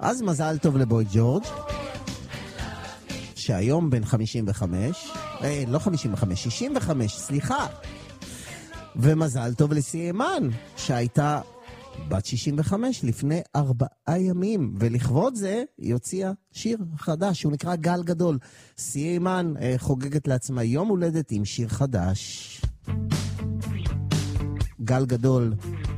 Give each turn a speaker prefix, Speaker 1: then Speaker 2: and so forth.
Speaker 1: אז מזל טוב לבוי ג'ורג', שהיום בן 55, לא 55, 65, סליחה. ומזל טוב לסיימן, שהייתה בת 65 לפני 4 ימים, ולכבוד זה היא הוציאה שיר חדש, שהוא נקרא גל גדול. סיימן חוגגת לעצמה יום הולדת עם שיר חדש. גל גדול.